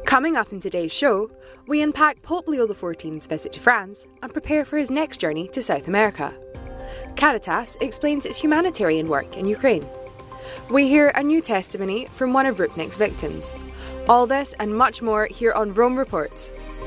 Coming up in today's show, we unpack Pope Leo XIV's visit to France and prepare for his next journey to South America. Caritas explains its humanitarian work in Ukraine. We hear a new testimony from one of Rupnik's victims. All this and much more here on Rome Reports.